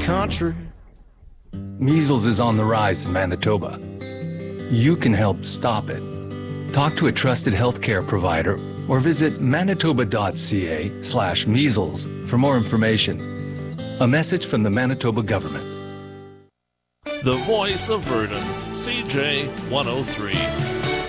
country. Measles is on the rise in Manitoba. You can help stop it. Talk to a trusted healthcare provider or visit manitoba.ca/measles for more information. A message from the Manitoba government. The voice of Virden, CJ 103.